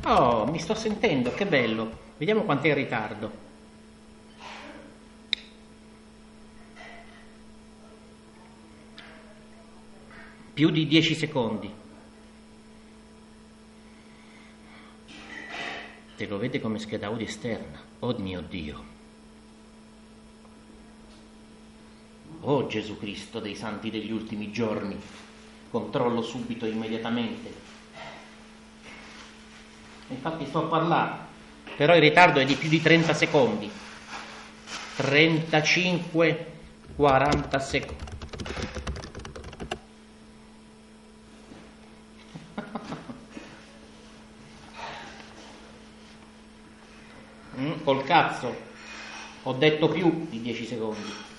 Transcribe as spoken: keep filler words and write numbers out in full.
Oh, mi sto sentendo, che bello. Vediamo quanto è in ritardo. Più di dieci secondi. Te lo vede come scheda audio esterna. Oh mio Dio. Oh Gesù Cristo dei santi degli ultimi giorni. Controllo subito, immediatamente. Infatti sto a parlare, però il ritardo è di più di trenta secondi. trentacinque quaranta secondi. Mm, col cazzo, ho detto più di dieci secondi.